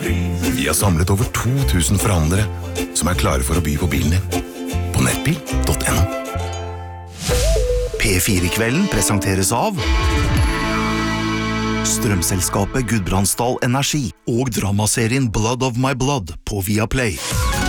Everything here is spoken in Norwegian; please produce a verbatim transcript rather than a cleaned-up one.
Vi har samlet over to tusen forhandlere som er klare for å by på bilen din. På nettbil punktum no. P fire-kvelden presenteres av Strømselskapet Gudbrandsdal Energi og dramaserien Blood of My Blood på Viaplay.